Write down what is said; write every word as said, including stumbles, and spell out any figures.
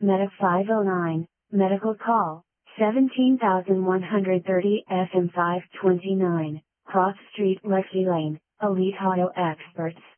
Meta five oh nine, medical call, seventeen thousand one hundred thirty F M five twenty-nine, Cross Street, Lexi Lane, Elite Auto Experts.